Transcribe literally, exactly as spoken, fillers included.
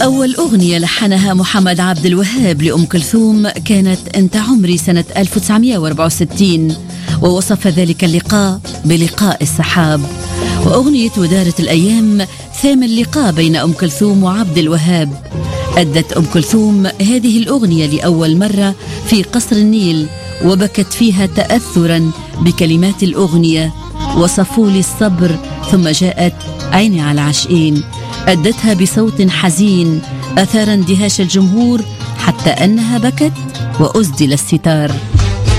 أول أغنية لحنها محمد عبد الوهاب لأم كلثوم كانت أنت عمري سنة ألف وتسعمائة وأربعة وستين، ووصف ذلك اللقاء بلقاء السحاب. وأغنية ودارت الأيام ثامن لقاء بين أم كلثوم وعبد الوهاب. أدت أم كلثوم هذه الأغنية لأول مرة في قصر النيل، وبكت فيها تأثرا بكلمات الأغنية: وصفوا لي الصبر ثم جاءت عيني على العاشقين. أدتها بصوت حزين أثار اندهاش الجمهور حتى أنها بكت وأسدل الستار.